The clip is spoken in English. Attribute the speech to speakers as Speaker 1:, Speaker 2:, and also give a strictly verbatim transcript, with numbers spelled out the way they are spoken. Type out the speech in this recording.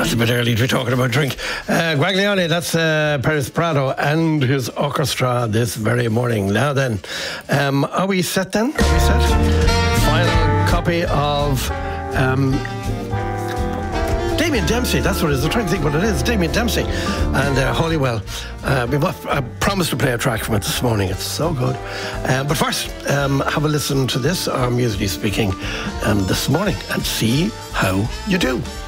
Speaker 1: it's a bit early to be talking about drink. Uh, Guaglione, that's uh, Perez Prado and his orchestra this very morning. Now then, um, are we set then? Are we set? Final copy of um, Damien Dempsey, that's what it is. I'm trying to think what it is. Damien Dempsey and uh, Holywell. Uh, we I promised to play a track from it this morning. It's so good. Uh, but first, um, have a listen to this, our Musically Speaking, um, this morning, and see how you do.